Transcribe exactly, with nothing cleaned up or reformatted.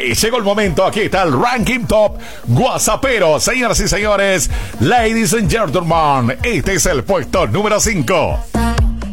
llegó el momento. Aquí está el ranking top WhatsAppero. Señoras y señores, ladies and gentlemen, este es el puesto número cinco.